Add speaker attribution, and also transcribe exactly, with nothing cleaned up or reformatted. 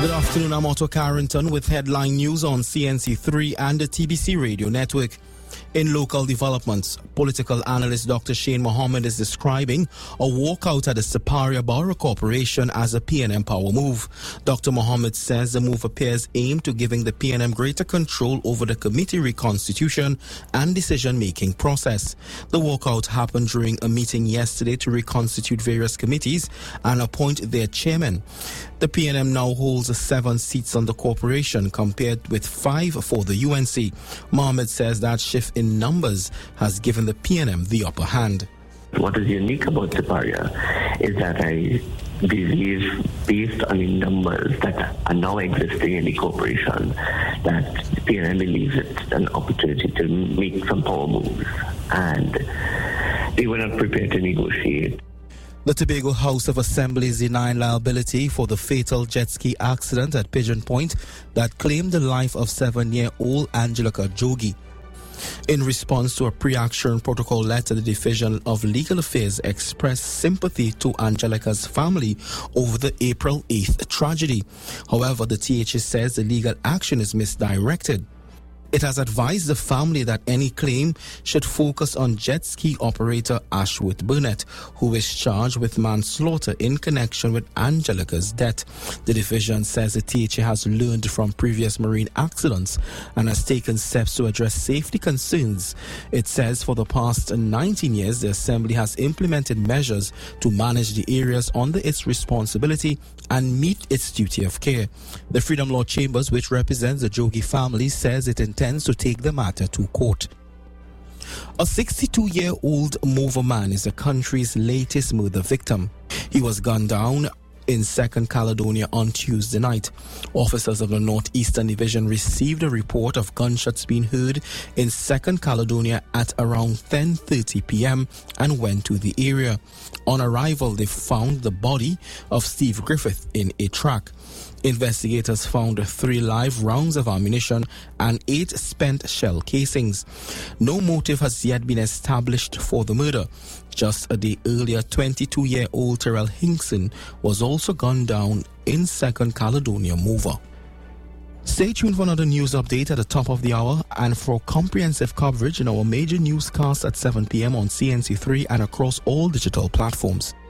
Speaker 1: Good afternoon, I'm Otto Carrington with headline news on C N C three and the T B C Radio Network. In local developments, political analyst Doctor Shane Mohammed is describing a walkout at the Siparia Borough Corporation as a P N M power move. Doctor Mohammed says the move appears aimed to giving the P N M greater control over the committee reconstitution and decision-making process. The walkout happened during a meeting yesterday to reconstitute various committees and appoint their chairman. The P N M now holds seven seats on the corporation compared with five for the U N C. Mohammed says that shift in numbers has given the P N M the upper hand.
Speaker 2: What is unique about Siparia is that I believe, based on the numbers that are now existing in the corporation, that the P N M believes it's an opportunity to make some power moves, and they were not prepared to negotiate.
Speaker 1: The Tobago House of Assembly is denying liability for the fatal jet ski accident at Pigeon Point that claimed the life of seven-year-old Angelica Jogi. In response to a pre-action protocol letter, the Division of Legal Affairs expressed sympathy to Angelica's family over the April eighth tragedy. However, the T H A says the legal action is misdirected. It has advised the family that any claim should focus on jet ski operator Ashworth Burnett, who is charged with manslaughter in connection with Angelica's death. The division says the T H A has learned from previous marine accidents and has taken steps to address safety concerns. It says for the past nineteen years, the Assembly has implemented measures to manage the areas under its responsibility and meet its duty of care. The Freedom Law Chambers, which represents the Jogi family, says it intends to take the matter to court. A sixty-two-year-old Mover man is the country's latest murder victim. He was gunned down in Second Caledonia on Tuesday night. Officers of the Northeastern Division received a report of gunshots being heard in Second Caledonia at around ten thirty p.m. and went to the area. On arrival, they found the body of Steve Griffith in a truck. Investigators found three live rounds of ammunition and eight spent shell casings. No motive has yet been established for the murder. Just a day earlier, twenty-two-year-old Terrell Hinkson was also gunned down in Second Caledonia Mover. Stay tuned for another news update at the top of the hour and for comprehensive coverage in our major newscasts at seven p.m. on C N C three and across all digital platforms.